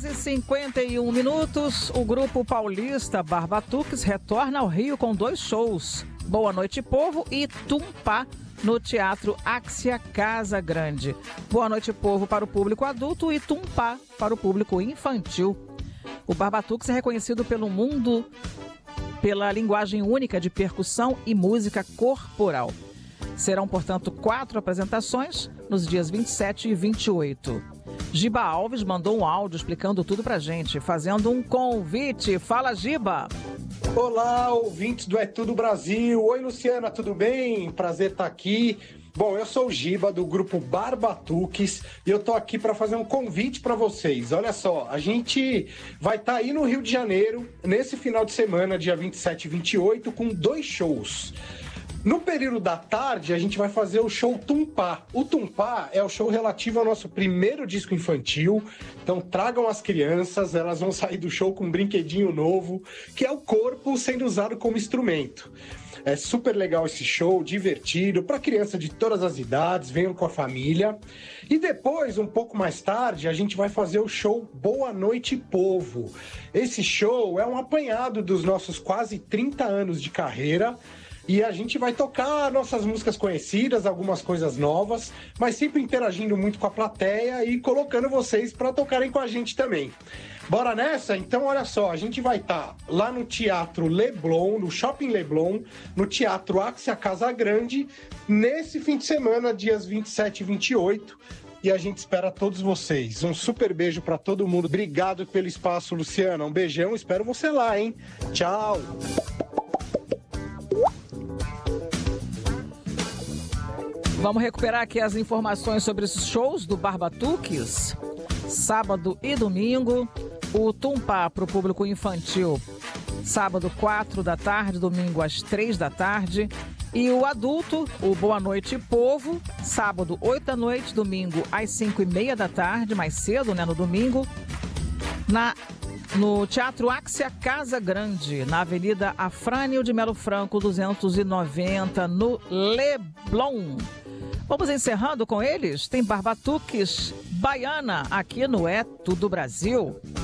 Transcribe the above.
10h51, o grupo paulista Barbatuques retorna ao Rio com 2 shows, Boa Noite Povo e Tumpá, no Teatro Axia Casa Grande. Boa Noite Povo para o público adulto e Tumpá para o público infantil. O Barbatuques é reconhecido pelo mundo pela linguagem única de percussão e música corporal. Serão, portanto, 4 apresentações nos dias 27 e 28. Giba Alves mandou um áudio explicando tudo pra gente, fazendo um convite. Fala, Giba! Olá, ouvintes do É Tudo Brasil. Oi, Luciana, tudo bem? Prazer estar aqui. Bom, eu sou o Giba, do grupo Barbatuques, e eu tô aqui para fazer um convite para vocês. Olha só, a gente vai estar aí no Rio de Janeiro, nesse final de semana, dia 27 e 28, com 2 shows. No período da tarde, a gente vai fazer o show Tumpá. O Tumpá é o show relativo ao nosso primeiro disco infantil. Então tragam as crianças, elas vão sair do show com um brinquedinho novo, que é o corpo sendo usado como instrumento. É super legal esse show, divertido, para criança de todas as idades, venham com a família. E depois, um pouco mais tarde, a gente vai fazer o show Boa Noite Povo. Esse show é um apanhado dos nossos quase 30 anos de carreira. E a gente vai tocar nossas músicas conhecidas, algumas coisas novas, mas sempre interagindo muito com a plateia e colocando vocês para tocarem com a gente também. Bora nessa? Então, olha só, a gente vai estar lá no Teatro Leblon, no Shopping Leblon, no Teatro Axia Casa Grande, nesse fim de semana, dias 27 e 28. E a gente espera todos vocês. Um super beijo para todo mundo. Obrigado pelo espaço, Luciana. Um beijão, espero você lá, hein? Tchau! Vamos recuperar aqui as informações sobre os shows do Barbatuques. Sábado e domingo, o Tumpá para o público infantil, sábado 4 da tarde, domingo às 3 da tarde. E o adulto, o Boa Noite Povo, sábado 8 da noite, domingo às 5h30 da tarde, mais cedo, né, no domingo, no Teatro Axia Casa Grande, na Avenida Afrânio de Melo Franco, 290, no Leblon. Vamos encerrando com eles. Tem Barbatuques Baiana aqui no É Tudo Brasil.